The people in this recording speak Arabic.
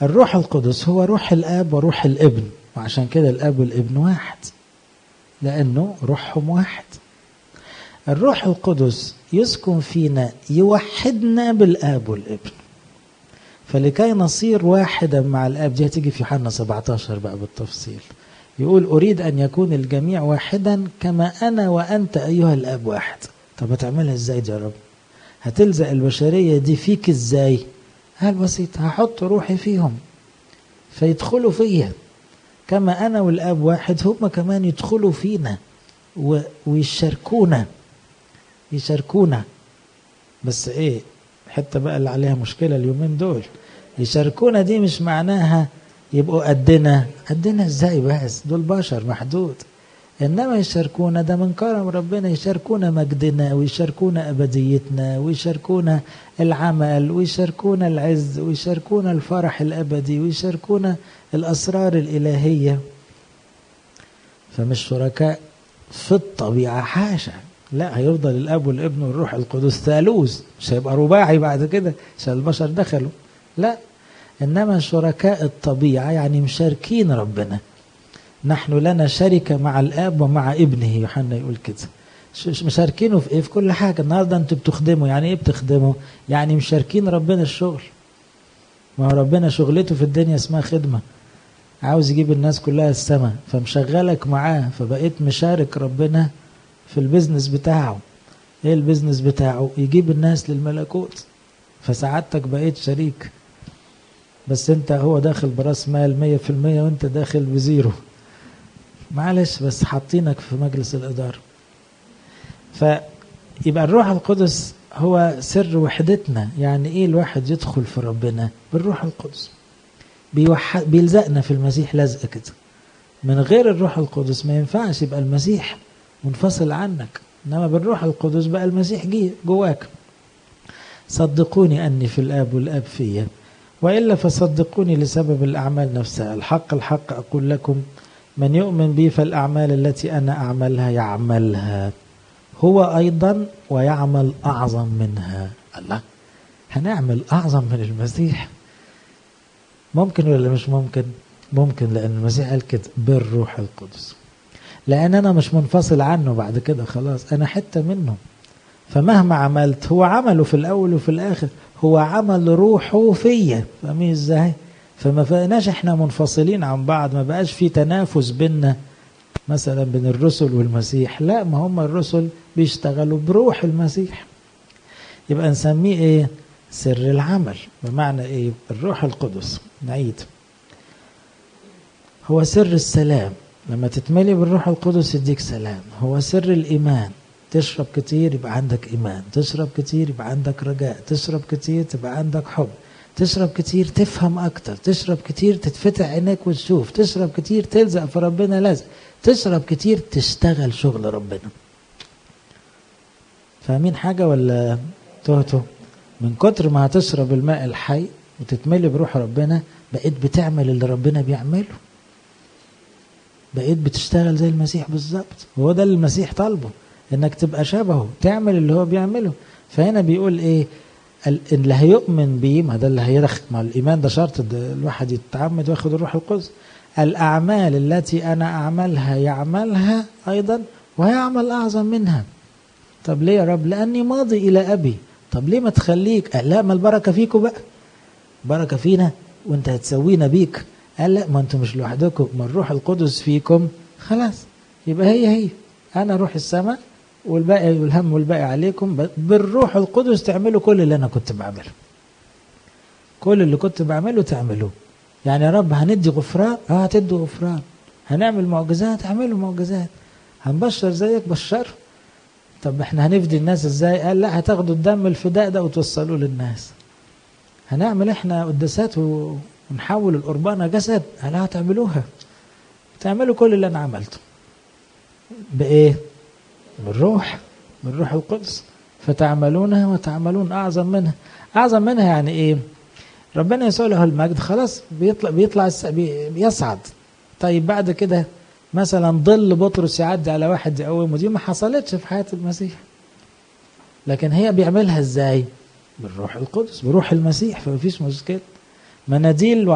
الروح القدس هو روح الآب وروح الابن، وعشان كده الآب والابن واحد لأنه روحهم واحد. الروح القدس يسكن فينا يوحدنا بالآب والابن، فلكي نصير واحدا مع الآب. دي هتيجي في يوحنا 17 بقى بالتفصيل، يقول أريد أن يكون الجميع واحدا كما أنا وأنت أيها الآب واحد. طب هتعملها إزاي دي يا رب؟ هتلزق البشرية دي فيك إزاي؟ قال بسيط، هحط روحي فيهم فيدخلوا فيا كما أنا والآب واحد، هم كمان يدخلوا فينا ويشاركونا. بس إيه حتى بقى اللي عليها مشكلة اليومين دول، يشاركونا دي مش معناها يبقوا قدنا إزاي؟ بس دول بشر محدود. إنما يشاركونا ده من كرم ربنا، يشاركونا مجدنا ويشاركونا أبديتنا ويشاركونا العمل ويشاركونا العز ويشاركونا الفرح الأبدي ويشاركونا الأسرار الإلهية. فمش شركاء في الطبيعة، حاشا، لا، هيفضل الأب والابن والروح القدس ثالوث، مش هيبقى رباعي بعد كده عشان البشر دخلوا، لا، إنما شركاء الطبيعة يعني مشاركين ربنا. نحن لنا شركة مع الآب ومع ابنه، يوحنا يقول كده. مشاركينه في إيه؟ في كل حاجة. النهاردة أنتوا بتخدموا، يعني إيه بتخدموا؟ يعني مشاركين ربنا الشغل. ما هو ربنا شغلته في الدنيا اسمها خدمة، عاوز يجيب الناس كلها السماء، فمشغلك معاه، فبقيت مشارك ربنا في البزنس بتاعه. إيه البزنس بتاعه؟ يجيب الناس للملكوت، فسعادتك بقيت شريك. بس أنت هو داخل براس مال 100% وأنت داخل بزيرو، معلش، بس حاطينك في مجلس الإدارة. فيبقى الروح القدس هو سر وحدتنا. يعني إيه الواحد يدخل في ربنا؟ بالروح القدس بيلزقنا في المسيح لزق كده. من غير الروح القدس ما ينفعش يبقى المسيح منفصل عنك، إنما بالروح القدس بقى المسيح جواك. صدقوني أني في الآب والآب فيا، وإلا فصدقوني لسبب الأعمال نفسها. الحق الحق أقول لكم، من يؤمن بي فالأعمال التي أنا أعملها يعملها هو أيضا ويعمل أعظم منها. الله، هنعمل أعظم من المسيح؟ ممكن ولا مش ممكن؟ ممكن، لأن المسيح قال كده بالروح القدس، لأن أنا مش منفصل عنه بعد كده، خلاص أنا حتة منه. فمهما عملت، هو عمله في الأول وفي الآخر، هو عمل روحه فيا. فاهمين إزاي؟ فما بقناش احنا منفصلين عن بعض، ما بقاش في تنافس بيننا مثلا بين الرسل والمسيح، لا، ما هم الرسل بيشتغلوا بروح المسيح. يبقى نسميه ايه؟ سر العمل. بمعنى ايه؟ الروح القدس، نعيد، هو سر السلام. لما تتملي بالروح القدس يديك سلام. هو سر الإيمان، تشرب كتير يبقى عندك إيمان، تشرب كتير يبقى عندك رجاء، تشرب كتير تبقى عندك حب، تشرب كتير تفهم أكتر، تشرب كتير تتفتح عينيك وتشوف، تشرب كتير تلزق في ربنا لازق، تشرب كتير تشتغل شغل ربنا. فاهمين حاجة ولا تهتوا؟ من كتر ما هتشرب الماء الحي وتتملي بروح ربنا، بقيت بتعمل اللي ربنا بيعمله، بقيت بتشتغل زي المسيح بالظبط. هو ده اللي المسيح طالبه، انك تبقى شبهه، تعمل اللي هو بيعمله. فهنا بيقول ايه؟ اللي هيؤمن بيه، ما ده اللي هيدخل مع الإيمان، ده شرط الواحد يتعمد وياخد الروح القدس. الأعمال التي أنا أعملها يعملها أيضا ويعمل أعظم منها. طب ليه يا رب؟ لأني ماضي إلى أبي. طب ليه ما تخليك؟ قال لا، ما البركة فيكم بقى، بركة فينا وانت هتسوينا بيك. قال لا، ما انتم مش لوحدكم، ما الروح القدس فيكم، خلاص يبقى هي أنا روح السماء والباقي والهم والباقي عليكم. بالروح القدس تعملوا كل اللي أنا كنت بعمله، كل اللي كنت بعمله تعملوه. يعني يا رب هندي غفران، هتدوا غفران. هنعمل معجزات، هعملوا معجزات. هنبشر زيك، بشر. طب احنا هنفدي الناس ازاي؟ قال لا، هتاخدوا الدم الفداء ده وتوصلوه للناس. هنعمل احنا قداسات ونحول القربانة جسد، قال هتعملوها. تعملوا كل اللي أنا عملته. بإيه؟ بالروح القدس. فتعملونها وتعملون أعظم منها. أعظم منها يعني إيه؟ ربنا يسوع له المجد خلاص بيطلع بيصعد. طيب بعد كده مثلا ظل بطرس يعدي على واحد يقومه، دي ما حصلتش في حياة المسيح. لكن هي بيعملها ازاي؟ بالروح القدس، بروح المسيح. فمفيش مشكلة. مناديل